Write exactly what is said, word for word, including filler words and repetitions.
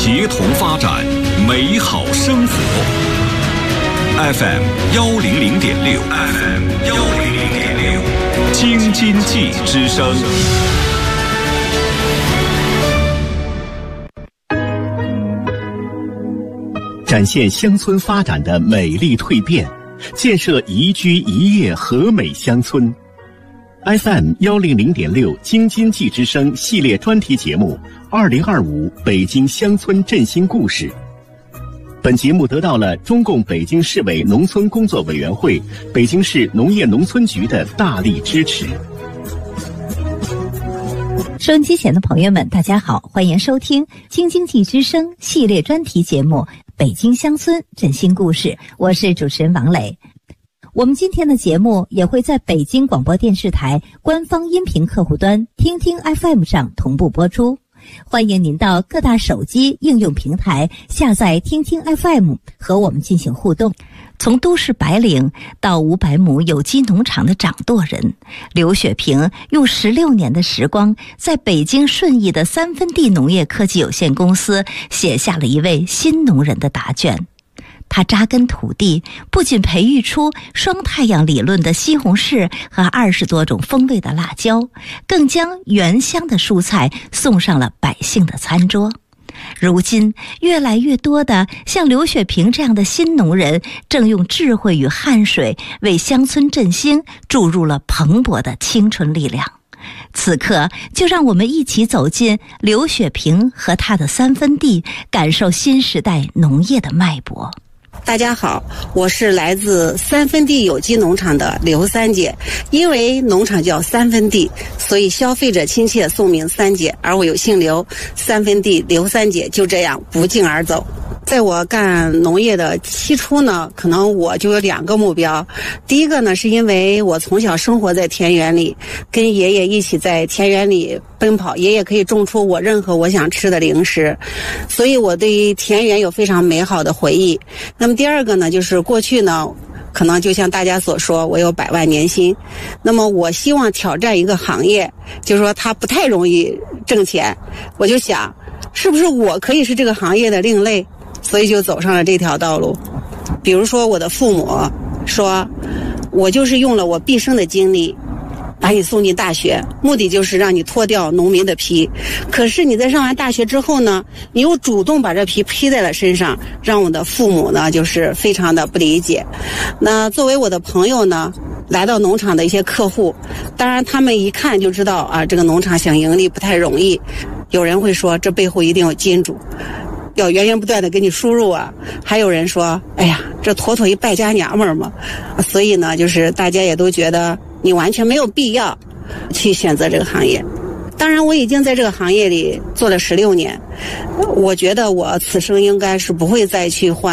协同发展，美好生活。F M 幺零零点六 ，F M 幺零零点六，京津冀之声。 展现乡村发展的美丽蜕变，建设宜居宜业和美乡村。F M 幺零零点六京津冀之声系列专题节目二零二五北京乡村振兴故事。本节目得到了中共北京市委农村工作委员会、北京市农业农村局的大力支持。 收音机前的朋友们，大家好，欢迎收听京津冀之声系列专题节目《北京乡村振兴故事》，我是主持人王磊。我们今天的节目也会在北京广播电视台官方音频客户端听听 F M 上同步播出。欢迎您到各大手机应用平台下载听听 F M 和我们进行互动。从都市白领到五百亩有机农场的掌舵人，刘雪萍用十六年的时光，在北京顺义的三分地农业科技有限公司写下了一位新农人的答卷。他扎根土地，不仅培育出双太阳理论的西红柿和二十多种风味的辣椒，更将原乡的蔬菜送上了百姓的餐桌。如今，越来越多的像刘雪萍这样的新农人，正用智慧与汗水为乡村振兴注入了蓬勃的青春力量。此刻，就让我们一起走进刘雪萍和她的三分地，感受新时代农业的脉搏。 大家好，我是来自三分地有机农场的刘三姐。因为农场叫三分地，所以消费者亲切送名三姐，而我有姓刘，三分地刘三姐就这样不胫而走。在我干农业的期初呢，可能我就有两个目标。第一个呢，是因为我从小生活在田园里，跟爷爷一起在田园里奔跑，爷爷可以种出我任何我想吃的零食，所以我对田园有非常美好的回忆。那么第二个呢，就是过去呢，可能就像大家所说，我有百万年薪。那么我希望挑战一个行业，就是说它不太容易挣钱，我就想是不是我可以是这个行业的另类，所以就走上了这条道路。比如说我的父母说，我就是用了我毕生的精力把你送进大学，目的就是让你脱掉农民的皮。可是你在上完大学之后呢，你又主动把这皮披在了身上，让我的父母呢就是非常的不理解。那作为我的朋友呢，来到农场的一些客户，当然他们一看就知道啊，这个农场想盈利不太容易。有人会说，这背后一定有金主，要源源不断的给你输入啊。还有人说，哎呀，这妥妥一败家娘们儿嘛。所以呢，就是大家也都觉得你完全没有必要去选择这个行业。当然我已经在这个行业里做了十六年，我觉得我此生应该是不会再去换